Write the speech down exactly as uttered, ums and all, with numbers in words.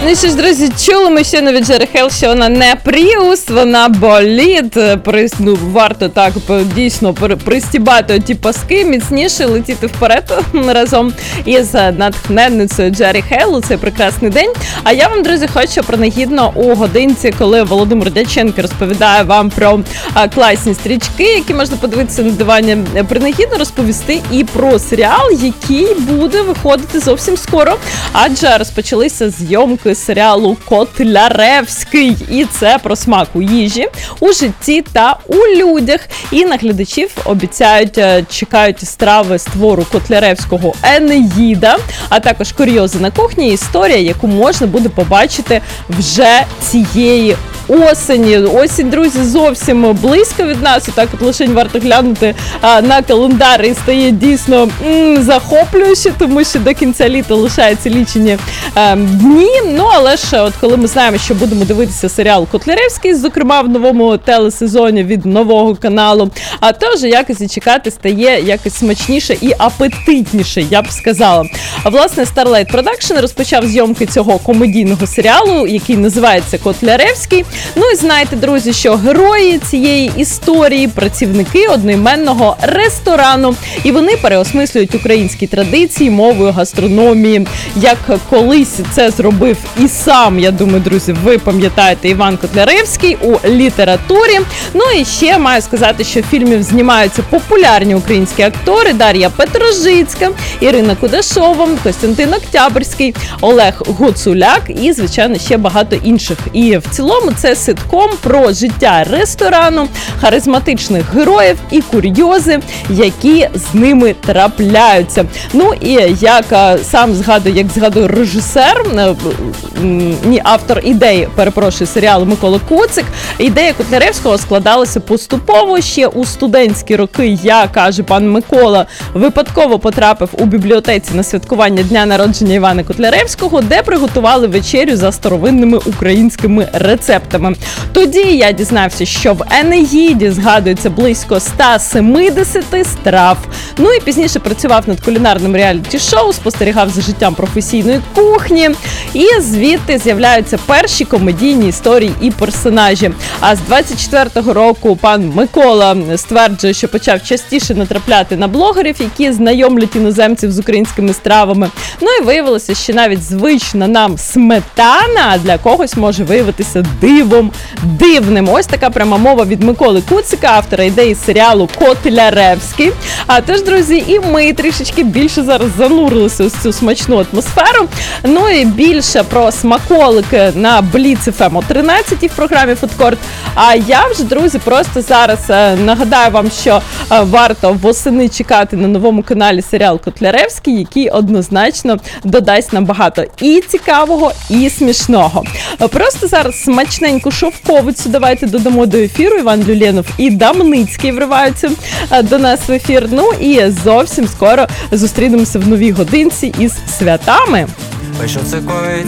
Ну що ж, друзі, чули ми ще від Джері Хейл, що вона не Пріус, вона болід. При, ну, варто так дійсно пристібати ті паски, міцніше летіти вперед разом із натхненницею Джері Хейл у цей прекрасний день. А я вам, друзі, хочу принагідно у годинці, коли Володимир Дяченко розповідає вам про а, класні стрічки, які можна подивитися на дивані, принагідно розповісти і про серіал, який буде виходити зовсім скоро, адже розпочалися зйомки серіалу «Котляревський». І це про смак у їжі, у житті та у людях. І на глядачів обіцяють, чекають страви з твору Котляревського «Енеїда», а також курйози на кухні, історія, яку можна буде побачити вже цієї осені. Осінь, друзі, зовсім близько від нас, і так от лише варто глянути а, на календар, і стає дійсно м, захоплююче, тому що до кінця літа лишаються лічені а, дні. Ну, але ж, от коли ми знаємо, що будемо дивитися серіал «Котляревський», зокрема в новому телесезоні від нового каналу, а теж якось і чекати стає якось смачніше і апетитніше, я б сказала. А власне, Starlight Production розпочав зйомки цього комедійного серіалу, який називається «Котляревський». Ну і знаєте, друзі, що герої цієї історії – працівники одноіменного ресторану, і вони переосмислюють українські традиції мовою гастрономії, як колись це зробив і сам, я думаю, друзі, ви пам'ятаєте, Іван Котляревський у літературі. Ну і ще маю сказати, що в фільмі знімаються популярні українські актори: Дар'я Петрожицька, Ірина Кудашова, Костянтин Октябрьський, Олег Гуцуляк і, звичайно, ще багато інших. І в цілому це ситком про життя ресторану, харизматичних героїв і курйози, які з ними трапляються. Ну і як сам згадую, як згадує режисер, ні, автор ідеї, перепрошую, серіалу Микола Куцик, ідея Котляревського складалася поступово. Ще у студентські роки я, каже пан Микола, випадково потрапив у бібліотеці на святкування дня народження Івана Котляревського, де приготували вечерю за старовинними українськими рецептами. Тоді я дізнався, що в «Енеїді» згадується близько ста семидесяти страв. Ну і пізніше працював над кулінарним реаліті-шоу, спостерігав за життям професійної кухні. І звідти з'являються перші комедійні історії і персонажі. А з двадцять четвертого року пан Микола стверджує, що почав частіше натрапляти на блогерів, які знайомлять іноземців з українськими стравами. Ну і виявилося, що навіть звична нам сметана для когось може виявитися дивом дивним. Ось така пряма мова від Миколи Куцика, автора ідеї серіалу «Котляревський». А тож, друзі, і ми трішечки більше зараз занурилися у цю смачну атмосферу. Ну і більше про смаколики на Бліц еф ем о тринадцятій в програмі «Фудкорт». А я вже, друзі, просто зараз нагадаю вам, що варто восени чекати на новому каналі серіал «Котляревський», який однозначно додасть нам багато і цікавого, і смішного. Просто зараз смачненьку шовковицю давайте додамо до ефіру. Іван Люленов і Дамницький вриваються до нас в ефір. Ну і зовсім скоро зустрінемося в новій годинці із святами. Ой, що це коїться?